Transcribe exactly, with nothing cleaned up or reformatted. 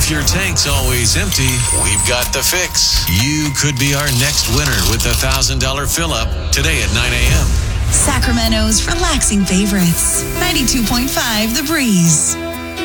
If your tank's always empty, we've got the fix. You could be our next winner with a one thousand dollars fill-up today at nine a.m. Sacramento's relaxing favorites. ninety-two point five The Breeze.